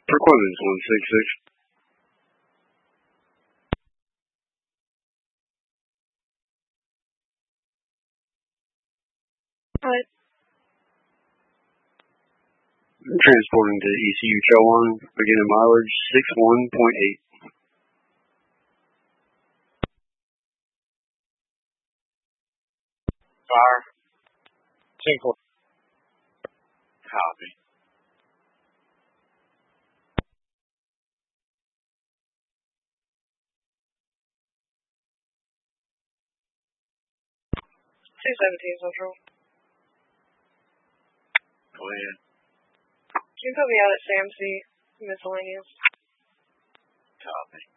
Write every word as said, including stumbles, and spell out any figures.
For Clemens, one six six. What? Transporting to E C U Chowan, beginning mileage six one point eight. Fire. Tinkle. Copy. two seventeen Central. Go ahead. Can you put me out at Sam C. Miscellaneous? Copy.